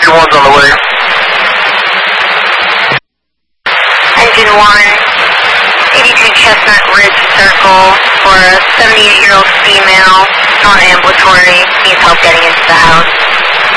221's on the way. Engine 1, 82 Chestnut Ridge Circle for a 78-year-old female, non-ambulatory, needs help getting into the house.